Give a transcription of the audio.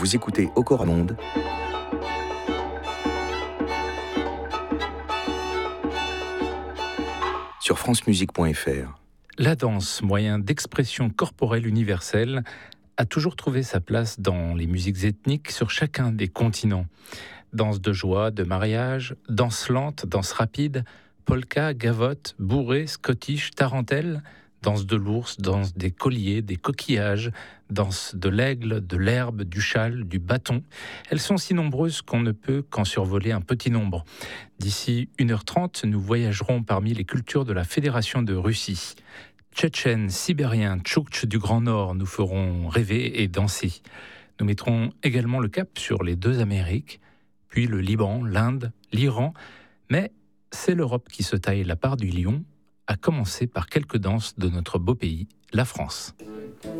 Vous écoutez Au Cor à Monde, sur francemusique.fr. La danse, moyen d'expression corporelle universelle, a toujours trouvé sa place dans les musiques ethniques sur chacun des continents. Danse de joie, de mariage, danse lente, danse rapide, polka, gavotte, bourrée, scottish, tarentelle, danse de l'ours, danse des colliers, des coquillages, danse de l'aigle, de l'herbe, du châle, du bâton. Elles sont si nombreuses qu'on ne peut qu'en survoler un petit nombre. D'ici 1h30, nous voyagerons parmi les cultures de la Fédération de Russie. Tchétchènes, Sibériens, Tchouktches du Grand Nord nous feront rêver et danser. Nous mettrons également le cap sur les deux Amériques, puis le Liban, l'Inde, l'Iran. Mais c'est l'Europe qui se taille la part du lion, à commencer par quelques danses de notre beau pays, la France.